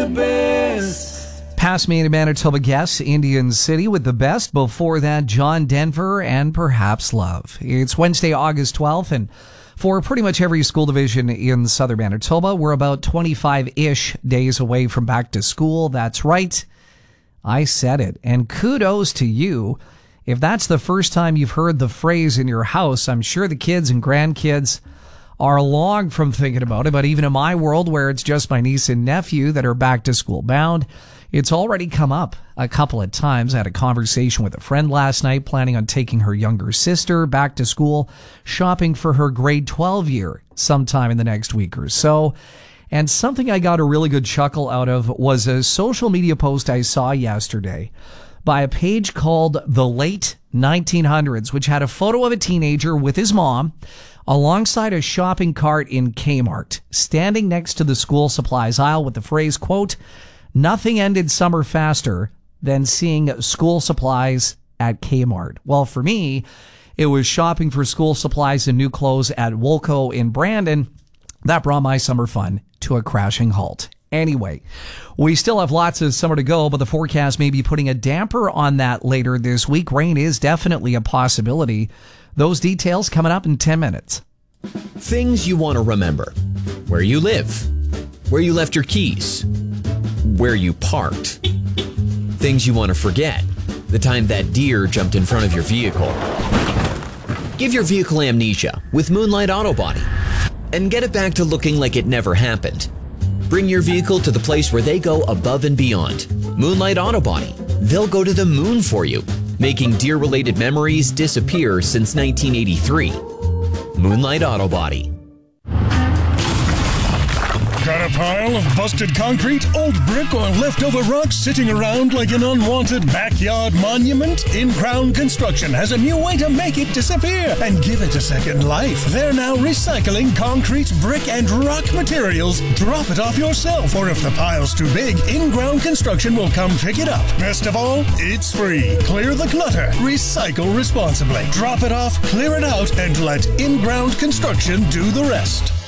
best. Past me and Manitoba guests, Indian City with the best. Before that, John Denver and Perhaps Love. It's Wednesday, August 12th, and for pretty much every school division in southern Manitoba, we're about 25-ish days away from back to school. That's right. I said it. And kudos to you. If that's the first time you've heard the phrase in your house, I'm sure the kids and grandkids are long from thinking about it. But even in my world, where it's just my niece and nephew that are back to school bound, it's already come up a couple of times. I had a conversation with a friend last night planning on taking her younger sister back to school, shopping for her grade 12 year sometime in the next week or so. And something I got a really good chuckle out of was a social media post I saw yesterday by a page called The Late 1900s, which had a photo of a teenager with his mom alongside a shopping cart in Kmart, standing next to the school supplies aisle with the phrase, quote, "Nothing ended summer faster than seeing school supplies at Kmart." Well, for me, it was shopping for school supplies and new clothes at Woolco in Brandon. That brought my summer fun to a crashing halt. Anyway, we still have lots of summer to go, but the forecast may be putting a damper on that later this week. Rain is definitely a possibility. Those details coming up in 10 minutes. Things you want to remember. Where you live. Where you left your keys. Where you parked. Things you want to forget. The time that deer jumped in front of your vehicle. Give your vehicle amnesia with Moonlight Auto Body and get it back to looking like it never happened. Bring your vehicle to the place where they go above and beyond. Moonlight Auto Body. They'll go to the moon for you, making deer-related memories disappear since 1983. Moonlight Auto Body. Got a pile of busted concrete, old brick, or leftover rocks sitting around like an unwanted backyard monument? In-Ground Construction has a new way to make it disappear and give it a second life. They're now recycling concrete, brick, and rock materials. Drop it off yourself, or if the pile's too big, In-Ground Construction will come pick it up. Best of all, it's free. Clear the clutter. Recycle responsibly. Drop it off, clear it out, and let In-Ground Construction do the rest.